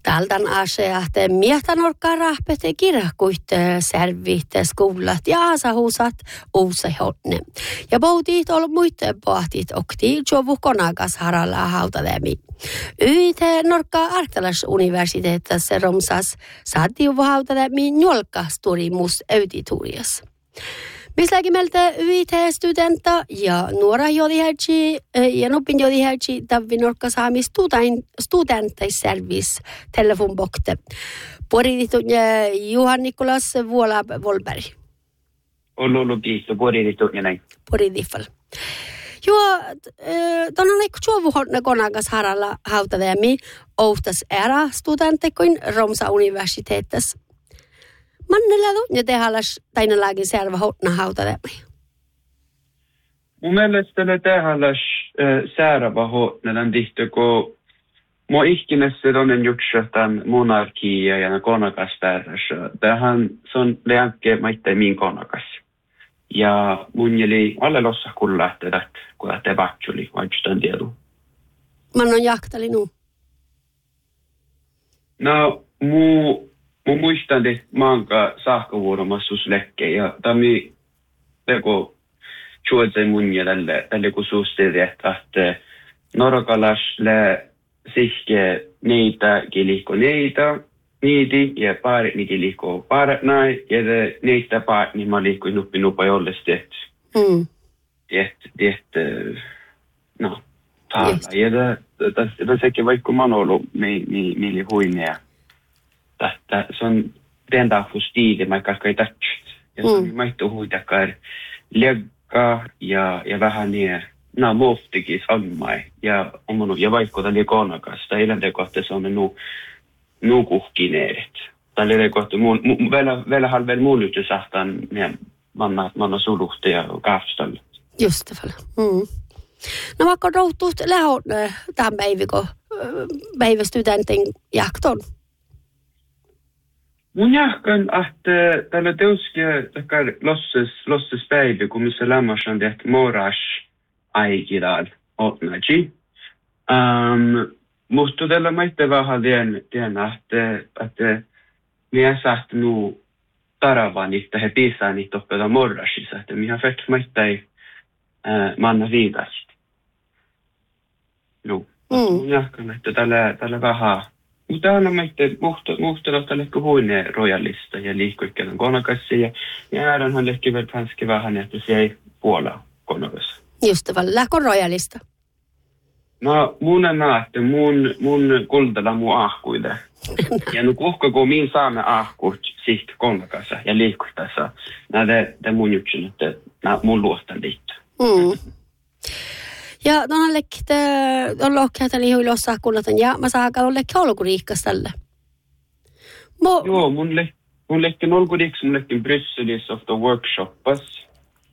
Tältän asiahteen miehtan orkaa rahpete kirjakuit, servit, skoulat ja asahusat uusi hodne. Ja poutit ol muitten pohtit okti jovu konakas haralla hautademi. Yhtä norkkaa Arktalas-universiteetassa romsas saattiin hautademi njolkasturimus auditurias. Mislläkin meiltä yhtä studenta ja nuora jodihertsi ja nopin jodihertsi tavvi norkka saami studentteisservice telefonbokte. Poriditun Juhan Nikolas Vuola Volberg. Ollut kiitos, poriditun ja näin. Poridifal. Joo, tuonne leikku juovuhonne konakas haralla hautademi ouhtas era studentekoin Romsa universiteettas. Mannella tunne tehallas tainalakin serva hotna hautademi. Mun mielestä ne tehallas serva hotna tämän tihti, kun mua ihkinessä tonnen juksahtan monarkia ja konakas tärrässä. Tähän se on leänkkeen maittain min konakas. Ja mun jeli alle lossa kun lähtevät, kun lähtee vahtsuli, vaihtustan tiedon. Man on jahtali nu. No, mun muistan, että maanka sahkavuoromassus lekke ja tammi teko chuodse mun ja tälle kun suusteli, että norkalas le sihke neitä kilikko neitä, niiti ja paarit kilikko paarat näin ja neistä paarit niin mä liikkuin nuppa jollesti, että no taalla. Ja tämä sekin vaikka mä oon ollut mieli huinea. Se on den där för stigen man kanske inte ja se on maittu huitakar legga ja vähän niin muoftikin sammai ja on ja vaikka tällä konakas tai eläintekohta se on nu kuhkineet tällä kohta vielä halvel muuluttu sahtan niin manna suluhte ja kaafstalla just det no vaikka routuut lähot tämän päivästudenten jakton. Mun jahkan, että tällä takar losses päivä, kun missä lämmäsän tehty moras aikidal otnaji. Musta tällä maittaa vähän tiedän, että minä saat nu taravan, että he pisaa niitä oppeta morrasissa, että minä fett maittaa manna viidasti. No, mun jahkan, että tällä vähän. Mutta aina meitä muhtella lekko huineen rojalista ja liikkuikkelen konakassia ja äärenhän lekki vielä hanski vähän, että se ei puolaa konakassa. Just vaan lähkö rojalista? No mun näette, mun kultalla mun ahkuille. Ja nu kuhka kun min saamme ahkut siht konakassa ja liikkutassa, näitä mun jutsin, että mun luostan liittyy. Ja tuonne lekki, on lohkeata liihui lossa kunnatan ja mä saan olla lekki olkuriikkas tällä. Joo, mun lekki olkuriikkas, mun lekki Brysselissä of the workshopas.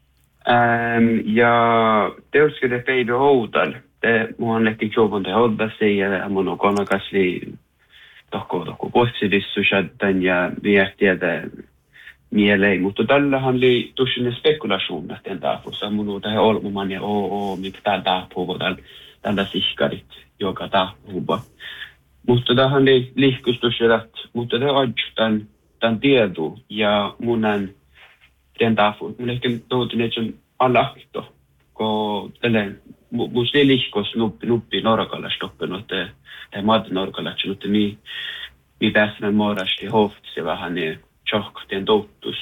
Ja teoskede päivä houdal. Mun lekki jobon te houdasi ja mun on konakasli tohko possidissushattan ja viehtiätä mieleen, mutta tällähän oli tuollainen spekulaation lähteen taapussa. Mun on tähän olmuman ja mikä täällä taapuu, tällä sihkarit, joka taapuu. Mutta tähän oli liikkustusjärät, mutta tämä on tämän tieto ja mun on den taapuu. Mun ehkä toivotin, että se on alakto, kun tällainen, mun se liikkus nuppi norkalas toppenut, tai maata norkalas, mutta mi pääsemme morasti hoftisi vähän niin, tjohkatien touttus.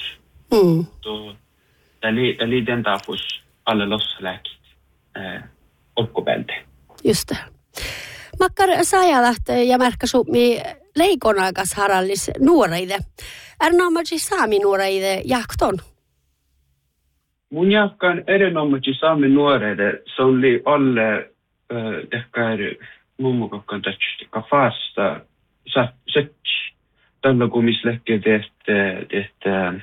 Tämä den taapus alle lossalääkit olkopältä. Just det. Makkar saajalahte ja märkäsummi leikonaikas harallis nuoreide. Erinomaisesti saami nuoreide jakton? Mun jakkan erinomaisesti saami nuoreide. Se oli alle tehkään mummukakkaan tästä kafasta setsi. Tällä kun missä lähtee tehtä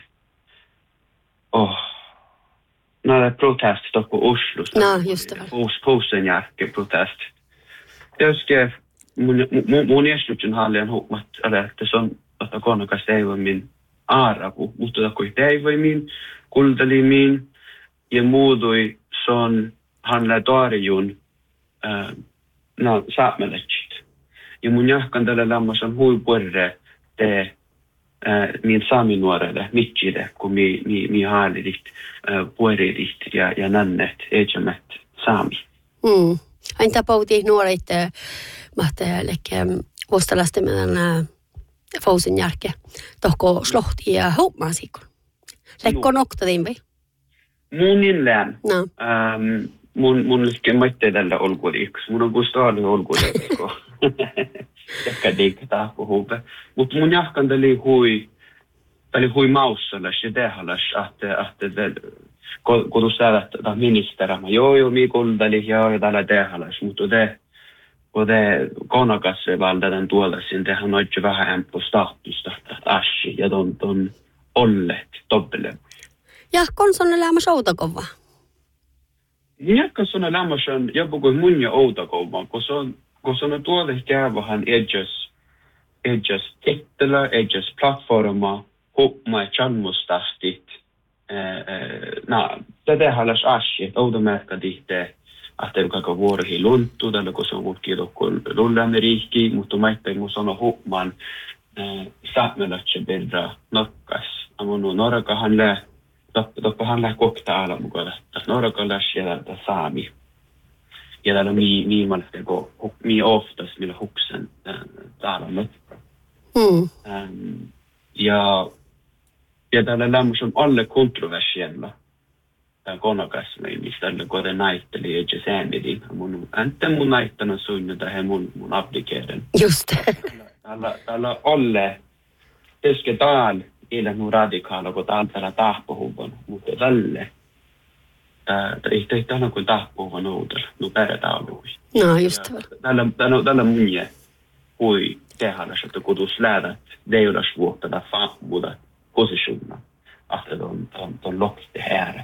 näitä protestit tokko Oslossa. No, just det. Posen jälkeen protest. Tietysti mun jäsnyksen hallien huomat, että se on, että konakas ei voi min aarapu, mutta tokko ei voi min kultalimin ja muutui se on hänellä tarjun saameleksit. Ja mun jahkan tällä lämmässä on huipuerre te niin saaminuorelle, mitsille, kun mi haalidit, pueridit ja nannet, eetsämät saami. Aina pautiin nuoret, mahteleke vuostalaisten meidän fousin jälkeen, tohko slohti ja huumasikon. Lekko noktatiin vai? Mun inlään. No. Mun liikkeen maittee tällä olkuudiksi. Mun on kustaali olkuudiksi, kun ehkä diikkaa puhuupe. Mutta mun jahkan täli hui maussalas ja tehalas, että kun tu säädät ministerämä. Joo, miikuldali ja tällä tehalas, mutta kun te konakassa valdaten tuolta, niin tehän on vähän ämpö statusta, ashi ja ton ollet toppele. Ja konson elämä outakova? Jälkeen on elämässä on joku kuin mun ja outakova, kun se on tuolta käyvähän edges tittela, edges plattforma, hupma ja chanmustastit. Tätä halas ashi, että outomärkä tihte, että joka vuorihi lunttu, tällä kun se on mut kiitokkuun lullemme riikki, mutta maittain mun sano hupman saamelaitse berra nokkas. Mun norkahan Toppahan lähe kokta ala mukaan, että norka lähe sieltä saami. Ja täällä on mii oftas, millä huksen täällä on. Ja täällä lämmössä on alle kontroversiella. Tämä konakasme, mistä tällä kohde näitteli, että se säämidin. Mun näittänä suunnu tähän mun applikeiden. Just. Täällä alle, teske täällä. Ei nu radikaala, kun täällä tahpohuvan, mutta tälle. Ei täällä kuin tahpohuvan uudella, nu perätauluihin. No, just Tällä munje, kui tehdään, että kun tuus lähdät, deudas vuotta tai faamuuta positiona, että on lokte häärä.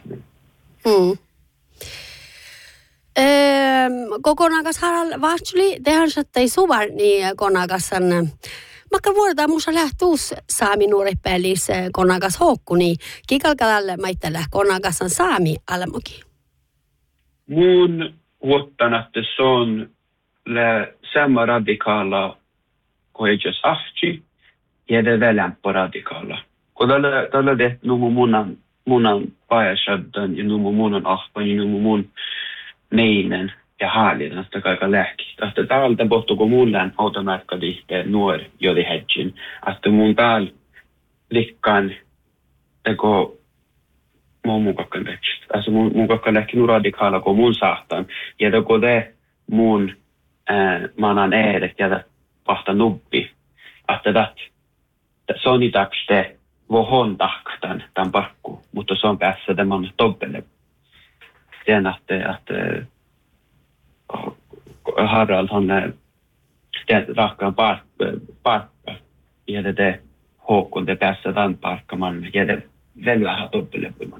Kokonakas Harald Vahtsuli, tehdään, että ei suvar, niin konakasan Makka vuorotaan musta lähtuus saami nuoripäälis konakas houkku, niin kikalkalalle maittele konakasan saami alamoki. Mun vuottan, että se on samma radikaala kuin edes ahti, ja det välämpö radikaala. Kun tällä det numu munan pajasaddan, ja numu munan ahpan, ja numu mun meinen, ja hallin, että kaikka lähki. Että täältä pohtuu, kun mulla on automarkkadihteen nuori, jodi hedgin. Että mun täällä likkaan, teko mun kakkan lähki. Että mun kakkan lähki nu radikaala, kun mun saahtaan. Ja teko te mun manan ääret ja pahta nubbi. Että se on itaks te vohon tahktan tämän parkku. Mutta se on päässä tämän toppele. Sen, että Harald on rakkaan parkka ja te houkun te päässä tämän parkkaman ja te velvähän toppelepuiman.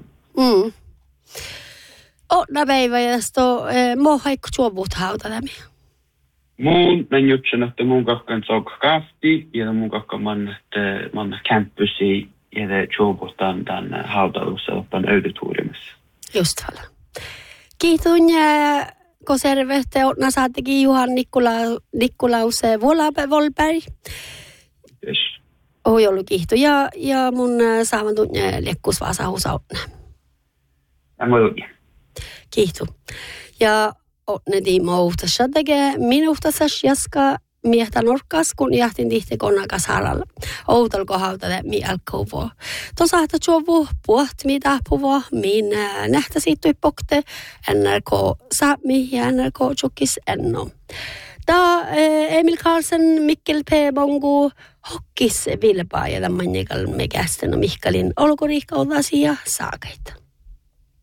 Päivä ja muu haikku suovut hauta lämmin. Mun jutsen, että mun kakkan sauk kafti ja mun kakkan man campusi ja te suovutan tämän hautalussa oppan auditoriumissa. Just vala. Kiitun Koservehte on saattekin Juhan Nikkulaus Volberg. Yes. Oi ollut kiihto. Ja mun saavan tunne lekkus vaan sausautne. Kiihto. Ja ne tiimouhtassa tekee minuhtasas jaska miehtä norkkas, kun jahtin tihti konnakas haralla. Outalko hautale mi alkovo. Tosahta juovu puht mitä puhua, min nähtä siittui pokte, NRK saami ja NRK tjukkis enno. Da Emil Karlsen, Mikkel P. Bongo, hokkis vilpaa ja tämän mannikal me kästen Mihkalin olkoriikka ollasia saakaita.